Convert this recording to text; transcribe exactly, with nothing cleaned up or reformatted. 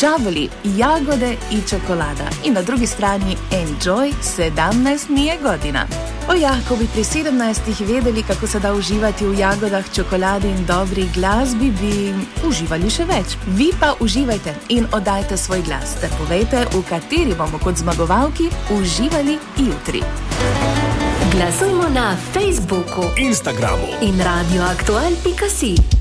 Džavoli, jagode i čokolada. I na drugi strani Enjoy, sedamnaest nije godina. Oja, ko bi pri sedemnaestih vedeli, kako se da uživati v jagodah, čokoladi in dobri glasbi, bi uživali še več. Vi pa uživajte in oddajte svoj glas, ter povejte, v kateri bomo kot zmagovalki uživali jutri. Glasujmo na Facebooku, Instagramu in radioaktual pika si.